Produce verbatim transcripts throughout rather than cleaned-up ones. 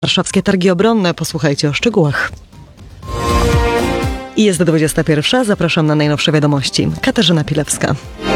Warszawskie targi obronne. Posłuchajcie o szczegółach. I jest dwudziesta pierwsza. Zapraszam na najnowsze wiadomości. Katarzyna Pilewska.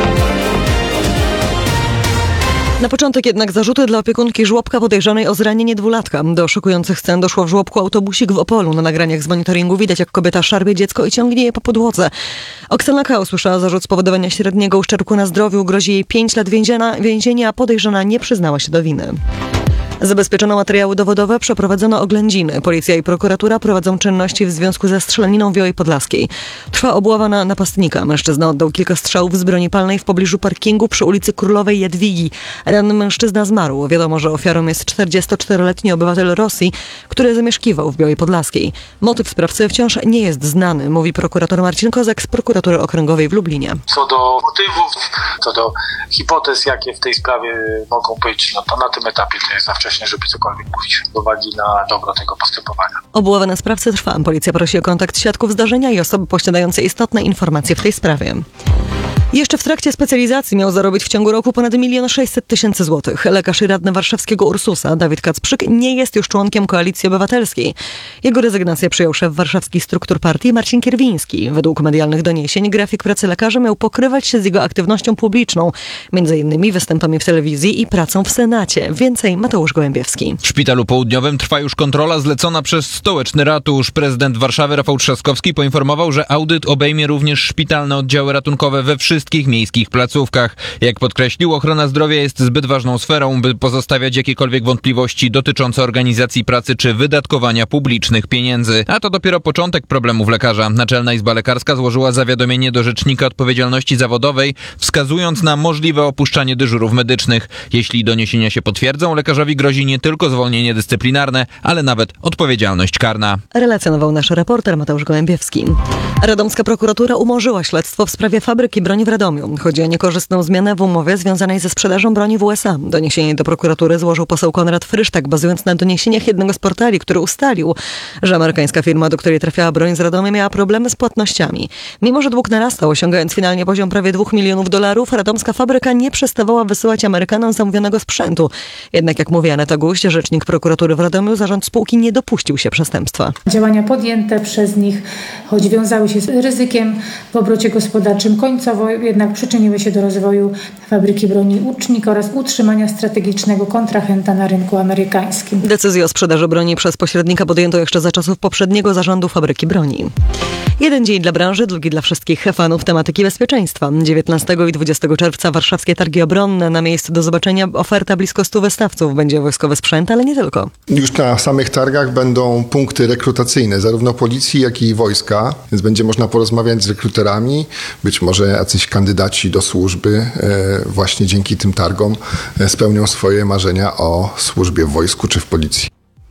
Na początek jednak zarzuty dla opiekunki żłobka podejrzanej o zranienie dwulatka. Do szokujących scen doszło w żłobku autobusik w Opolu. Na nagraniach z monitoringu widać, jak kobieta szarpie dziecko i ciągnie je po podłodze. Oksana K. usłyszała zarzut spowodowania średniego uszczerbku na zdrowiu. Grozi jej pięć lat więzienia, więzienia, a podejrzana nie przyznała się do winy. Zabezpieczono materiały dowodowe, przeprowadzono oględziny. Policja i prokuratura prowadzą czynności w związku ze strzelaniną w Białej Podlaskiej. Trwa obława na napastnika. Mężczyzna oddał kilka strzałów z broni palnej w pobliżu parkingu przy ulicy Królowej Jadwigi. Ranny mężczyzna zmarł. Wiadomo, że ofiarą jest czterdziestoczteroletni obywatel Rosji, który zamieszkiwał w Białej Podlaskiej. Motyw sprawcy wciąż nie jest znany, mówi prokurator Marcin Kozak z prokuratury okręgowej w Lublinie. Co do motywów, co do hipotez, jakie w tej sprawie mogą być, no to na tym etapie to jest za wcześnie, żeby cokolwiek mówić z uwagi na dobro tego postępowania. Obława na sprawcę trwa. Policja prosi o kontakt świadków zdarzenia i osoby posiadające istotne informacje w tej sprawie. Jeszcze w trakcie specjalizacji miał zarobić w ciągu roku ponad milion sześćset tysięcy złotych. Lekarz i radny warszawskiego Ursusa, Dawid Kacprzyk, nie jest już członkiem Koalicji Obywatelskiej. Jego rezygnację przyjął szef warszawskich struktur partii Marcin Kierwiński. Według medialnych doniesień grafik pracy lekarza miał pokrywać się z jego aktywnością publiczną, między innymi występami w telewizji i pracą w Senacie. Więcej Mateusz Gołębiewski. W Szpitalu Południowym trwa już kontrola zlecona przez stołeczny ratusz. Prezydent Warszawy Rafał Trzaskowski poinformował, że audyt obejmie również szpitalne oddziały ratunkowe we wszystkich miejskich placówkach. Jak podkreślił, ochrona zdrowia jest zbyt ważną sferą, by pozostawiać jakiekolwiek wątpliwości dotyczące organizacji pracy czy wydatkowania publicznych pieniędzy. A to dopiero początek problemów lekarza. Naczelna Izba Lekarska złożyła zawiadomienie do Rzecznika Odpowiedzialności Zawodowej, wskazując na możliwe opuszczanie dyżurów medycznych. Jeśli doniesienia się potwierdzą, lekarzowi grozi nie tylko zwolnienie dyscyplinarne, ale nawet odpowiedzialność karna. Relacjonował nasz reporter Mateusz Gołębiewski. Radomska prokuratura umorzyła śledztwo w sprawie fabryki broni w Radomiu. Chodzi o niekorzystną zmianę w umowie związanej ze sprzedażą broni w U S A. Doniesienie do prokuratury złożył poseł Konrad Frysztak, bazując na doniesieniach jednego z portali, który ustalił, że amerykańska firma, do której trafiała broń z Radomia, miała problemy z płatnościami. Mimo że dług narastał, osiągając finalnie poziom prawie dwóch milionów dolarów, radomska fabryka nie przestawała wysyłać Amerykanom zamówionego sprzętu. Jednak jak mówi Aneta Guść, rzecznik prokuratury w Radomiu, zarząd spółki nie dopuścił się przestępstwa. Działania podjęte przez nich, choć wiązały się z ryzykiem w obrocie gospodarczym, końcowo jednak przyczyniły się do rozwoju fabryki broni Łucznik oraz utrzymania strategicznego kontrahenta na rynku amerykańskim. Decyzję o sprzedaży broni przez pośrednika podjęto jeszcze za czasów poprzedniego zarządu fabryki broni. Jeden dzień dla branży, drugi dla wszystkich fanów tematyki bezpieczeństwa. dziewiętnastego i dwudziestego czerwca warszawskie targi obronne. Na miejscu do zobaczenia oferta blisko stu wystawców. Będzie wojskowy sprzęt, ale nie tylko. Już na samych targach będą punkty rekrutacyjne, zarówno policji, jak i wojska. Więc będzie można porozmawiać z rekruterami, być może jacyś kandydaci do służby właśnie dzięki tym targom spełnią swoje marzenia o służbie w wojsku czy w policji.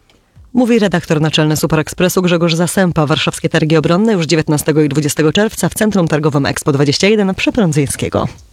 Mówi redaktor naczelny Super Expressu Grzegorz Zasępa. Warszawskie targi obronne już dziewiętnastego i dwudziestego czerwca w Centrum Targowym Expo dwadzieścia jeden przy Prądzyńskiego.